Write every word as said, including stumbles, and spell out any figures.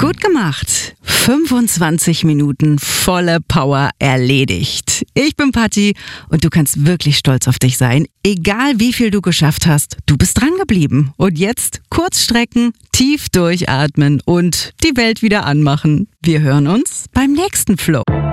Gut gemacht. fünfundzwanzig Minuten volle Power erledigt. Ich bin Patti und du kannst wirklich stolz auf dich sein. Egal wie viel du geschafft hast, du bist dran geblieben. Und jetzt kurz strecken, tief durchatmen und die Welt wieder anmachen. Wir hören uns beim nächsten Flow.